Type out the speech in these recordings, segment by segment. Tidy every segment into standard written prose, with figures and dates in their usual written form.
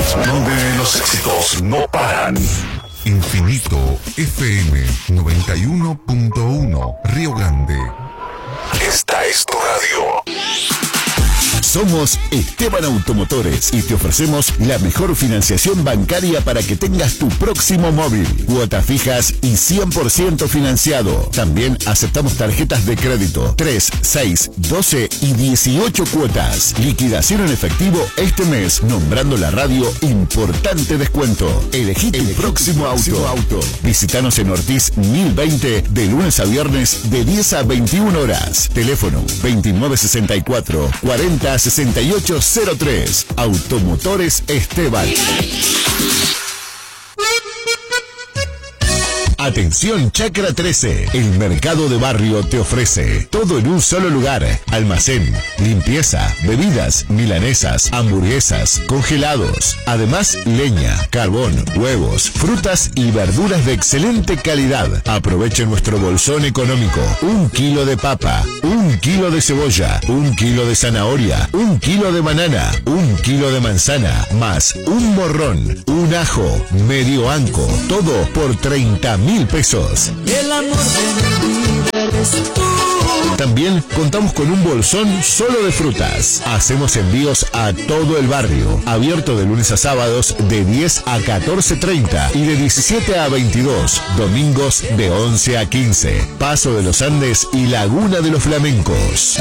donde los éxitos no paran. Infinito FM 91.1 Río Grande. Esta es tu radio. Somos Esteban Automotores y te ofrecemos la mejor financiación bancaria para que tengas tu próximo móvil. Cuotas fijas y 100% financiado. También aceptamos tarjetas de crédito 3, 6, 12 y 18 cuotas. Liquidación en efectivo este mes, nombrando la radio importante descuento. Elegí tu próximo auto. Visítanos en Ortiz 1020 de lunes a viernes de 10 a 21 horas. Teléfono 2964 40 6803. Automotores Esteban. Atención Chacra 13, el mercado de barrio te ofrece todo en un solo lugar: almacén, limpieza, bebidas, milanesas, hamburguesas, congelados, además leña, carbón, huevos, frutas y verduras de excelente calidad. Aproveche nuestro bolsón económico: 1 kilo de papa, 1 kilo de cebolla, 1 kilo de zanahoria, 1 kilo de banana, 1 kilo de manzana, más un morrón, un ajo, medio anco, todo por 30.000 pesos. El amor de mi vida eres tú. También contamos con un bolsón solo de frutas. Hacemos envíos a todo el barrio. Abierto de lunes a sábados de 10 a 14:30 y de 17 a 22. Domingos de 11 a 15. Paso de los Andes y Laguna de los Flamencos.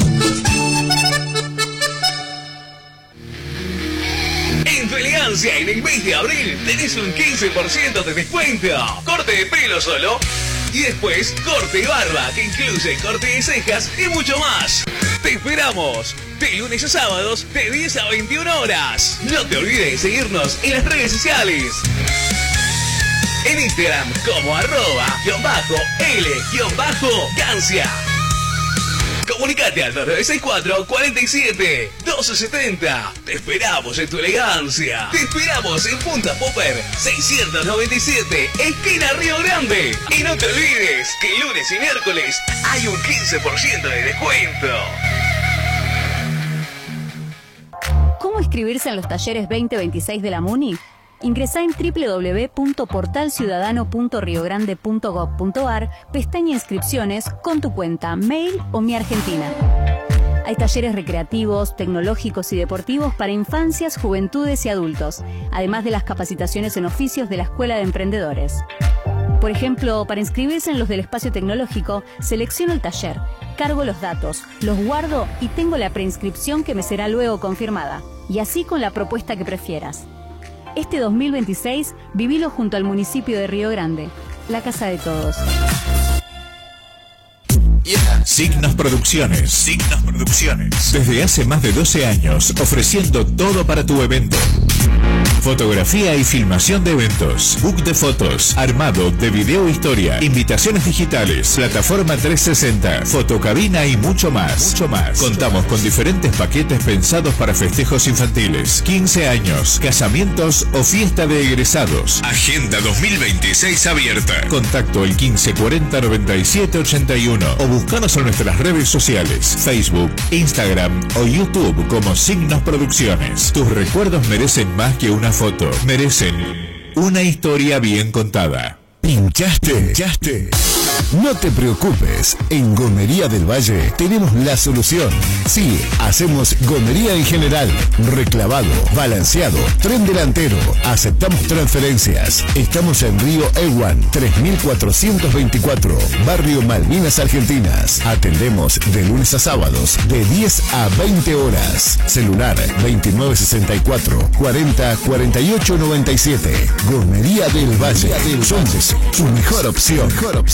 En tu elegancia, en el mes de abril tenés un 15% de descuento. Corte de pelo solo. Y después, corte de barba, que incluye corte de cejas y mucho más. Te esperamos de lunes a sábados de 10 a 21 horas. No te olvides de seguirnos en las redes sociales. En Instagram como @L_Gancia. Comunicate al 2964 47 1270. Te esperamos en tu elegancia. Te esperamos en Punta Popper 697, esquina Río Grande. Y no te olvides que lunes y miércoles hay un 15% de descuento. ¿Cómo inscribirse en los talleres 2026 de la MUNI? Ingresá en www.portalciudadano.riogrande.gov.ar, pestaña Inscripciones, con tu cuenta, mail o Mi Argentina. Hay talleres recreativos, tecnológicos y deportivos para infancias, juventudes y adultos, además de las capacitaciones en oficios de la Escuela de Emprendedores. Por ejemplo, para inscribirse en los del espacio tecnológico, selecciono el taller, cargo los datos, los guardo y tengo la preinscripción que me será luego confirmada. Y así con la propuesta que prefieras. Este 2026, vivilo junto al municipio de Río Grande, la casa de todos. Signos Producciones. Signos Producciones. Desde hace más de 12 años, ofreciendo todo para tu evento. Fotografía y filmación de eventos, book de fotos, armado de video historia, invitaciones digitales, plataforma 360, fotocabina y mucho más. Contamos con diferentes paquetes pensados para festejos infantiles, 15 años, casamientos o fiesta de egresados. Agenda 2026 abierta. Contacto el 1540 97 81 o buscanos en nuestras redes sociales, Facebook, Instagram o YouTube como Signos Producciones. Tus recuerdos merecen más que una foto, merecen una historia bien contada. ¿Pinchaste? No te preocupes, en Gomería del Valle tenemos la solución. Sí, hacemos gomería en general, reclavado, balanceado, tren delantero, aceptamos transferencias. Estamos en Río Ewan, 3424, Barrio Malvinas Argentinas. Atendemos de lunes a sábados, de 10 a 20 horas. Celular 2964 40 48 97. Gomería del Valle. Somos tu mejor opción.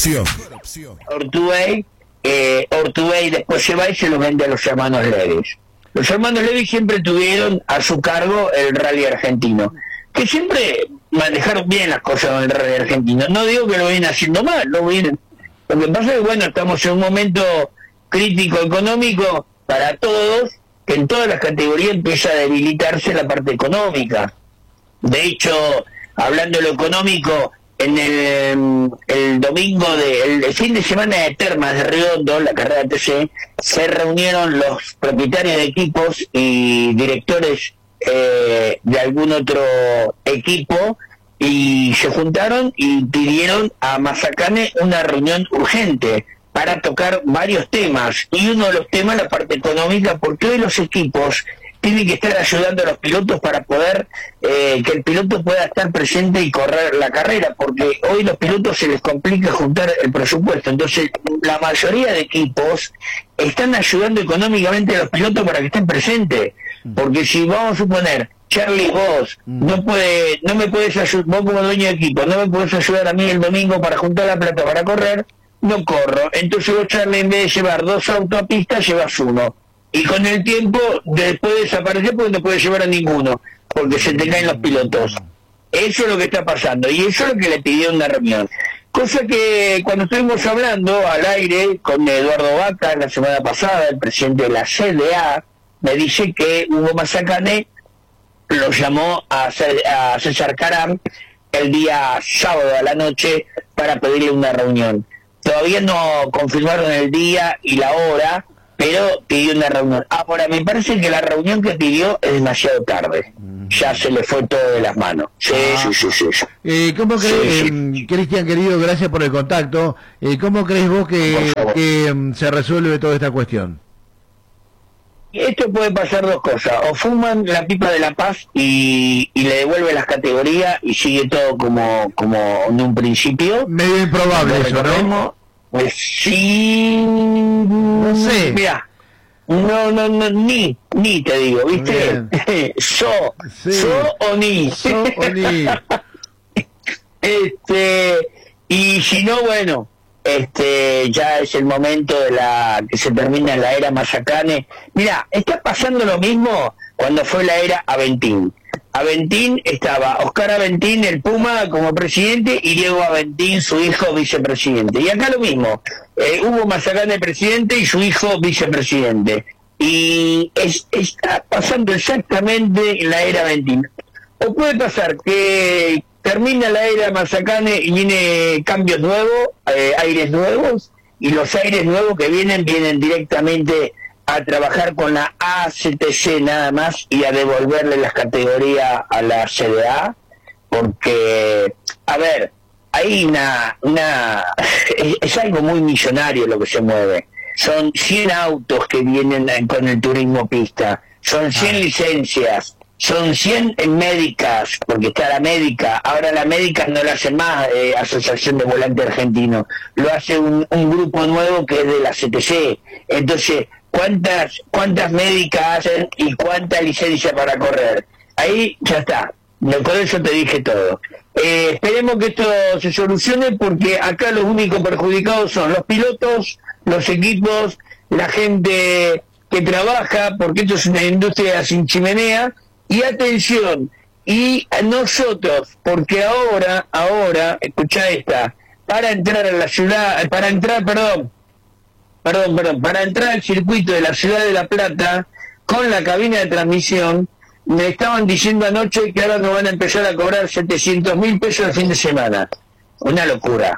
Ortubey después se va y se lo vende a los hermanos Levis. Los hermanos Levis siempre tuvieron a su cargo el rally argentino, que siempre manejaron bien las cosas en el rally argentino. No digo que lo vienen haciendo mal, lo que pasa es que bueno, estamos en un momento crítico económico para todos, que en todas las categorías empieza a debilitarse la parte económica. De hecho, hablando de lo económico, en el domingo el fin de semana de Termas de Redondo, la carrera TC, se reunieron los propietarios de equipos y directores de algún otro equipo, y se juntaron y pidieron a Mazacane una reunión urgente para tocar varios temas, y uno de los temas la parte económica, porque hoy los equipos tienen que estar ayudando a los pilotos para poder que el piloto pueda estar presente y correr la carrera, porque hoy los pilotos se les complica juntar el presupuesto. Entonces la mayoría de equipos están ayudando económicamente a los pilotos para que estén presentes, porque si vamos a suponer, Charlie, vos no me puedes ayudar, vos como dueño de equipo no me puedes ayudar a mí el domingo para juntar la plata para correr, no corro. Entonces vos, Charlie, en vez de llevar 2 autos a pista, llevas 1. Y con el tiempo después desaparecer porque no puedes llevar a ninguno, porque se te caen los pilotos. Eso es lo que está pasando, y eso es lo que le pidió una reunión. Cosa que cuando estuvimos hablando al aire con Eduardo Vaca la semana pasada, el presidente de la CDA, me dice que Hugo Mazacane lo llamó a César Caram el día sábado a la noche para pedirle una reunión. Todavía no confirmaron el día y la hora, pero pidió una reunión. Ahora, me parece que la reunión que pidió es demasiado tarde. Ya se le fue todo de las manos. Sí. ¿Cómo crees, Cristian, querido, gracias por el contacto, cómo crees vos que se resuelve toda esta cuestión? Esto puede pasar 2 cosas: o fuman la pipa de la paz y le devuelven las categorías y sigue todo como en un principio. Medio improbable eso, ¿no? Pues sí, no sé. Mira, no, ni te digo, ¿viste? So o ni. Y si no, bueno, ya es el momento de que se termina la era Mazacane. Mira, está pasando lo mismo cuando fue la era Aventín. Aventín estaba Oscar Aventín, el Puma, como presidente, y Diego Aventín, su hijo, vicepresidente. Y acá lo mismo, Hugo Mazacane presidente y su hijo vicepresidente. Y está pasando exactamente en la era Aventín. O puede pasar que termina la era Mazacane y viene cambios nuevos, aires nuevos, y los aires nuevos que vienen directamente a trabajar con la ACTC nada más y a devolverle las categorías a la CDA, porque, a ver, hay es algo muy millonario lo que se mueve. Son 100 autos que vienen con el turismo pista, son 100 licencias, son 100 médicas, porque está la médica. Ahora la médica no la hace más Asociación de Volante Argentino, lo hace un grupo nuevo que es de la CTC. Entonces, ¿cuántas médicas hacen y cuánta licencia para correr? Ahí ya está, con eso te dije todo. Esperemos que esto se solucione, porque acá los únicos perjudicados son los pilotos, los equipos, la gente que trabaja, porque esto es una industria sin chimenea. Y atención, y a nosotros, porque ahora, escuchá esta, para entrar a la ciudad, para entrar al circuito de la ciudad de La Plata, con la cabina de transmisión, me estaban diciendo anoche que ahora nos van a empezar a cobrar 700.000 pesos el fin de semana. Una locura.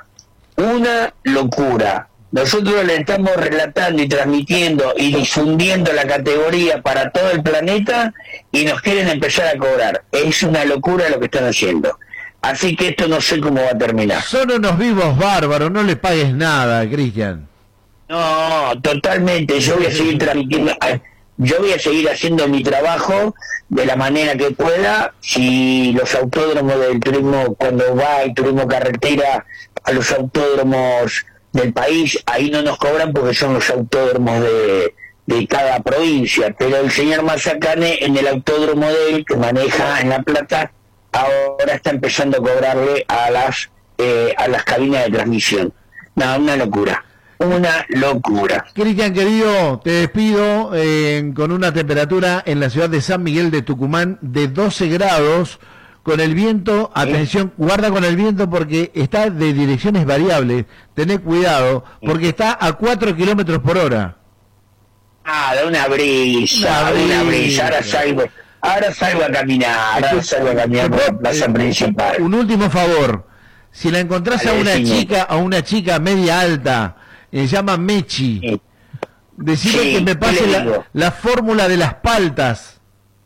Nosotros le estamos relatando y transmitiendo y difundiendo la categoría para todo el planeta y nos quieren empezar a cobrar. Es una locura lo que están haciendo. Así que esto no sé cómo va a terminar. Son unos vivos bárbaros, no le pagues nada, Cristian. No, totalmente. Yo voy a seguir transmitiendo, yo voy a seguir haciendo mi trabajo de la manera que pueda. Si los autódromos del turismo, cuando va el turismo carretera a los autódromos del país, ahí no nos cobran porque son los autódromos de cada provincia, pero el señor Mazacane en el autódromo de él, que maneja en La Plata, ahora está empezando a cobrarle a las cabinas de transmisión. No, una locura. Cristian, querido, te despido con una temperatura en la ciudad de San Miguel de Tucumán de 12 grados, con el viento, atención, guarda con el viento porque está de direcciones variables, tené cuidado, porque está a 4 kilómetros por hora. Da una brisa. Ahora salgo a caminar, por la plaza principal. Un último favor, si la encontrás a una chica media alta, se llama Mechi, decirle que me pase la fórmula de las paltas.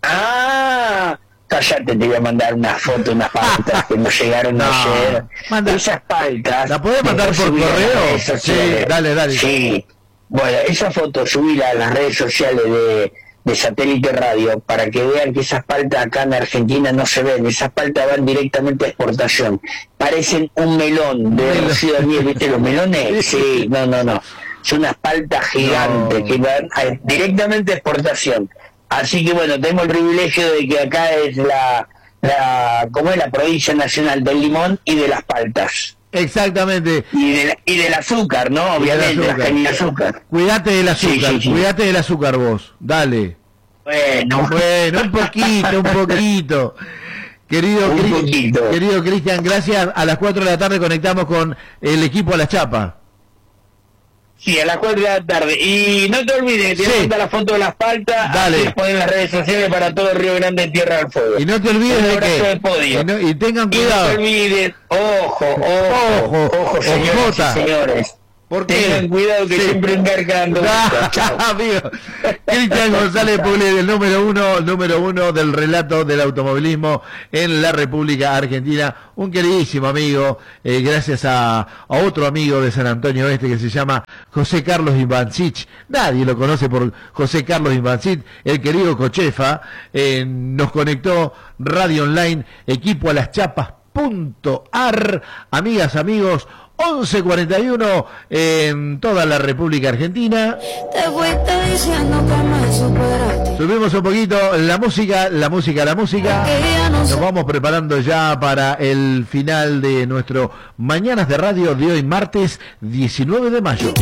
Ah, cállate, te voy a mandar una foto, unas paltas que nos llegaron ayer. Esas paltas. ¿La podés mandar por correo? Sí, dale. Sí. Bueno, esa foto subíla a las redes sociales de Satélite Radio para que vean que esas paltas acá en Argentina no se ven. Esas paltas van directamente a exportación. Parecen un melón de Rocío Daniel, ¿viste los melones? Sí, no. Son unas paltas gigantes que van directamente a exportación. Así que bueno, tenemos el privilegio de que acá es como es la provincia nacional del limón y de las paltas. Exactamente. Y del azúcar, ¿no? Obviamente, la caña de azúcar. Cuídate del azúcar, sí. Cuídate del azúcar vos, dale. Bueno, un poquito. Querido Cristian, gracias. A las 4 de la tarde conectamos con el equipo a la chapa. Sí, a las 4 de la tarde. Y no te olvides, tienes que mandar la foto de las paltas. Dale. Poner en las redes sociales para todo Río Grande en Tierra del Fuego. Y no te olvides de que. Y tengan cuidado. Y no te olvides, ojo, señores. Tengan cuidado que siempre encargando. Chao. Amigo. Cristian González Pugliese, el número uno del relato del automovilismo en la República Argentina. Un queridísimo amigo, gracias a otro amigo de San Antonio Oeste que se llama José Carlos Ivancic. Nadie lo conoce por José Carlos Ivancic, el querido Cochefa. Nos conectó Radio Online, equipo a las chapas.ar. Amigas, amigos, 11:41 en toda la República Argentina. Te fuiste diciendo que me superaste. Subimos un poquito la música. Nos vamos preparando ya para el final de nuestro Mañanas de Radio de hoy, martes 19 de mayo.